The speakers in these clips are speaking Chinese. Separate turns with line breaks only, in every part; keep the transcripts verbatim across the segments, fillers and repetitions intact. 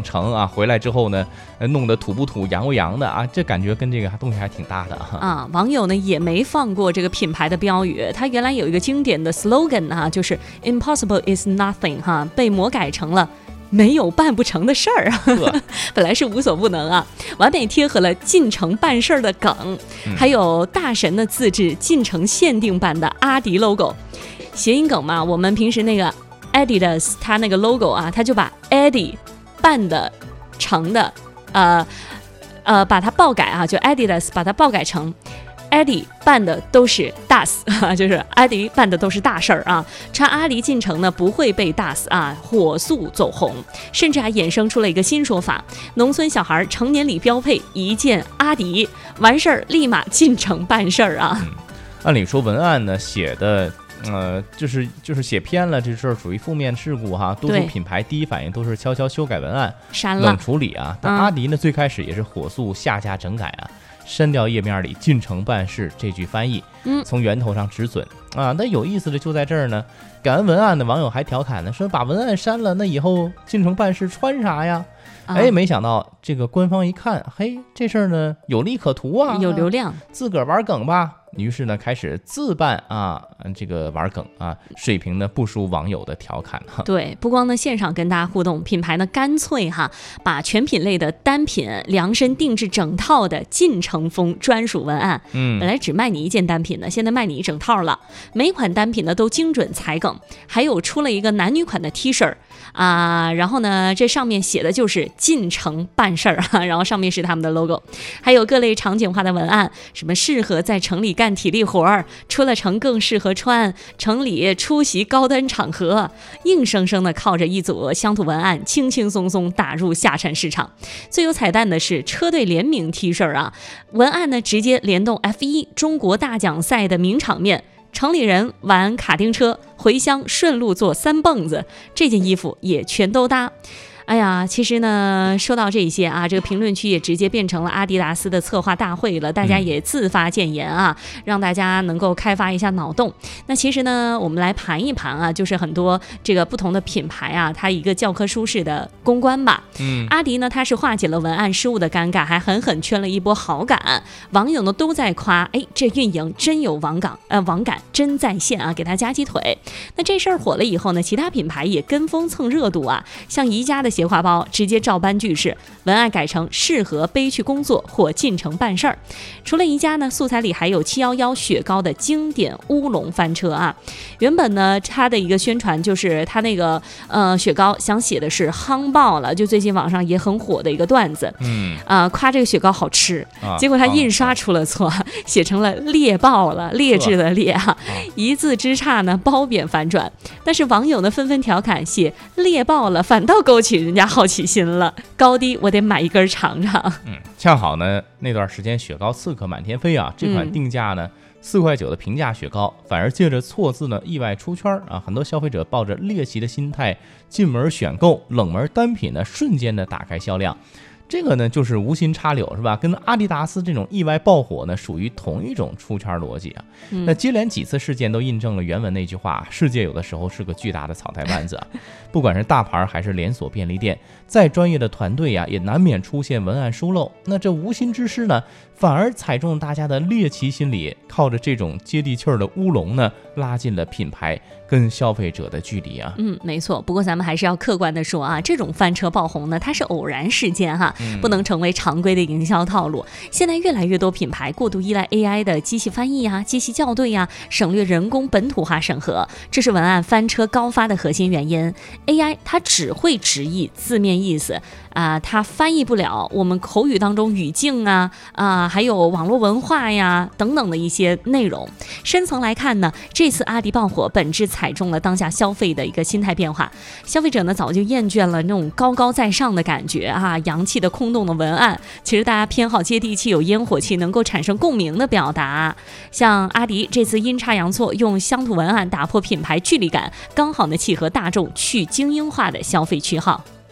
城啊，回来之后呢，弄得土不土洋不洋的啊，这感觉跟这个东西还挺搭的
啊。网友呢也没放过这个品牌的标语，它原来有一个经典的 slogan 啊，就是 Impossible is nothing 哈，被魔改成了没有办不成的事儿啊，本来是无所不能啊，完美贴合了进城办事儿的梗，
嗯、
还有大神的自制进城限定版的阿迪 logo， 谐音梗嘛，我们平时那个 Adidas 它那个 logo 啊，它就把 Adi 办的成的，呃呃，把它爆改啊，就 Adidas 把它爆改成。阿迪办的都是大事啊，就是阿迪办的都是大事儿啊。穿阿迪进城呢，不会被大死啊，火速走红，甚至还衍生出了一个新说法：农村小孩成年礼标配一件阿迪，完事儿立马进城办事儿啊、
嗯。按理说文案呢写的。呃，就是就是写偏了，这事儿属于负面事故哈。多数品牌第一反应都是悄悄修改文案，
删了
冷处理啊。但阿迪呢，嗯、最开始也是火速下架整改啊，删掉页面里“进城办事”这句翻译，
嗯，
从源头上止损啊。那有意思的就在这儿呢，改完文案的网友还调侃呢，说把文案删了，那以后进城办事穿啥呀？哎，没想到这个官方一看，嘿，这事儿呢有利可图啊，
有流量，
自个儿玩梗吧。于是呢，开始自办啊，这个玩梗啊，水平呢不输网友的调侃哈。
对，不光呢线上跟大家互动，品牌呢干脆哈把全品类的单品量身定制整套的进城风专属文案，
嗯，
本来只卖你一件单品呢，现在卖你一整套了。每款单品呢都精准踩梗，还有出了一个男女款的 T 恤啊，然后呢这上面写的就是进城办事儿啊，然后上面是他们的 logo， 还有各类场景化的文案，什么适合在城里干体力活儿，出了城更适合穿，城里出席高端场合，硬生生的靠着一组乡土文案，轻轻松松打入下沉市场。最有彩蛋的是车队联名 T 恤啊，文案呢直接联动 F 一 中国大奖赛的名场面。城里人玩卡丁车，回乡顺路做三蹦子，这件衣服也全都搭。哎呀，其实呢，说到这些啊，这个评论区也直接变成了阿迪达斯的策划大会了，大家也自发建言啊，嗯、让大家能够开发一下脑洞。那其实呢，我们来盘一盘啊，就是很多这个不同的品牌啊，它一个教科书式的公关吧。
嗯，
阿迪呢，它是化解了文案失误的尴尬，还狠狠圈了一波好感，网友呢都在夸，哎，这运营真有网感，呃，网感真在线啊，给他夹鸡腿。那这事儿火了以后呢，其他品牌也跟风蹭热度啊，像宜家的。斜挎包直接照搬句式，文案改成适合背去工作或进城办事儿。除了宜家呢，素材里还有七一一雪糕的经典乌龙翻车啊。原本呢，它的一个宣传就是它那个呃雪糕想写的是夯爆了，就最近网上也很火的一个段子，
嗯
啊、呃，夸这个雪糕好吃，
啊、
结果它印刷出了错，啊、写成了劣爆了，劣质的劣啊，一字之差呢，褒贬反转。但是网友呢纷纷调侃，写劣爆了反倒勾起人家好奇心了，高低我得买一根尝尝。
嗯，恰好呢那段时间雪糕刺客满天飞啊，这款定价呢四块九的平价雪糕，反而借着错字呢意外出圈啊，很多消费者抱着猎奇的心态进门选购，冷门单品呢瞬间的打开销量。这个呢就是无心插柳是吧？跟阿迪达斯这种意外爆火呢属于同一种出圈逻辑啊。
嗯、
那接连几次事件都印证了原文那句话：世界有的时候是个巨大的草台班子啊。不管是大牌还是连锁便利店，再专业的团队呀、啊，也难免出现文案疏漏。那这无心之失呢，反而踩中大家的猎奇心理，靠着这种接地气儿的乌龙呢，拉近了品牌跟消费者的距离啊。
嗯，没错。不过咱们还是要客观的说啊，这种翻车爆红呢，它是偶然事件哈。不能成为常规的营销套路。现在越来越多品牌过度依赖 A I 的机器翻译呀、机器校对呀，省略人工本土化审核，这是文案翻车高发的核心原因。A I 它只会直译字面意思啊、呃，它翻译不了我们口语当中语境啊啊、呃，还有网络文化呀等等的一些内容。深层来看呢，这次阿迪爆火本质踩中了当下消费的一个心态变化。消费者呢早就厌倦了那种高高在上的感觉啊，洋气的空洞的文案，其实大家偏好接地气、有烟火气、能够产生共鸣的表达。像阿迪这次阴差阳错用乡土文案打破品牌距离感，刚好呢契合大众去精英化的消费区号。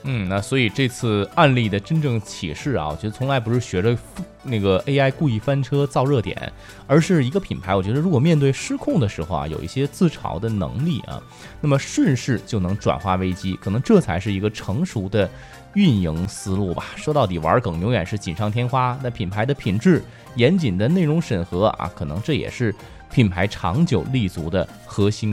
嗯，那所以这次案例的真正启示啊，我觉得从来不是学着那个 A I 故意翻车造热点，而是一个品牌，我觉得如果面对失控的时候啊，有一些自嘲的能力啊，那么顺势就能转化危机，可能这才是一个成熟的运营思路吧。说到底，玩梗永远是锦上添花，那品牌的品质、严谨的内容审核啊，可能这也是品牌长久立足的核心